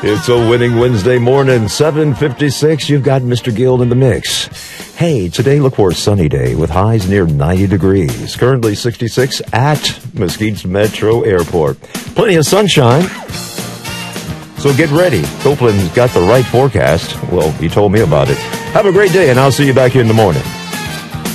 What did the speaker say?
It's a winning Wednesday morning, 7:56. You've got Mr. Guild in the mix. Hey, today look for a sunny day with highs near 90 degrees. Currently 66 at Mesquite Metro Airport. Plenty of sunshine. So get ready. Copeland's got the right forecast. Well, he told me about it. Have a great day, and I'll see you back here in the morning.